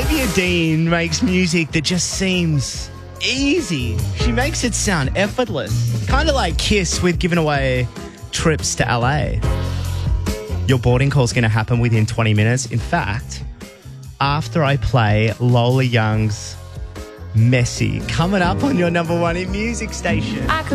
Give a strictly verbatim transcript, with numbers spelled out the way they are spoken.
Olivia Dean makes music that just seems easy. She makes it sound effortless. Kind of like Kiss with giving away trips to L A. Your boarding call is going to happen within twenty minutes. In fact, after I play Lola Young's Messy, coming up on your number one in music station.